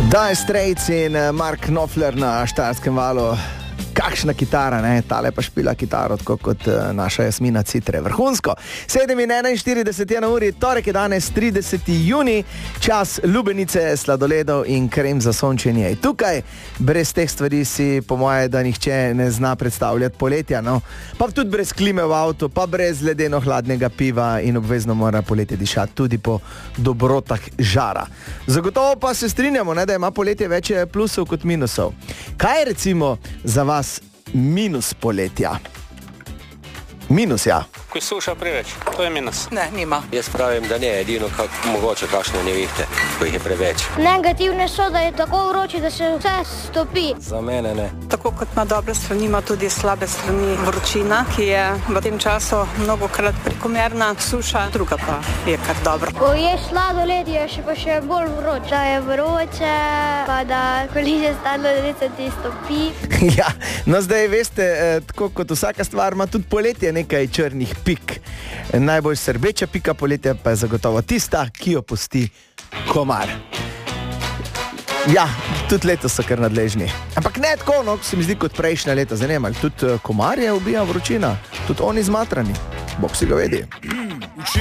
Dire Straits in Mark Knopfler na Štajerskem valu. Kakšna kitara, ne? Tale pa špila kitaro, tako kot naša Jasmina Citre. Vrhunsko. 7:41 je na uri, torek je danes 30. juni, čas lubenice, sladoledov in krem za sončenje. Tukaj, brez teh stvari si, po moje, da nihče ne zna predstavljati poletja, no? Pa tudi brez klime v avtu, pa brez ledeno hladnega piva in obvezno mora poletje dišati tudi po dobrotah žara. Zagotovo pa se strinjamo, ne, da ima poletje več plusov kot minusov. Kaj je recimo za vas minus poletja? Minus, ja. Ko je suša preveč, to je minus. Ne, nima. Jaz pravim, da ne, edino mogoče kakšne nevihte, ko jih je preveč. Negativne so, da je tako vroče, da se vse stopi. Za mene ne. Tako kot ima dobre strani, ima tudi slabe strani vročina, ki je v tem času mnogokrat prekomerna, suša, druga pa je kar dobro. Ko je sladoled, je še bolj vroče. Da je vroče, pa da koliže sladoled se ti stopi. Ja, no zdaj veste, tako kot vsaka stvar ima tudi poletje nekaj črnih pik. Najbolj srbeča pika poletja pa je zagotovo tista, ki jo pusti komar. Ja, tudi letos so kar nadležni. Ampak ne tako, no, se mi zdi kot prejšnja leta. Zanima, tudi komarje ubija vročina, tudi oni zmatrani. Bog si ga vedi.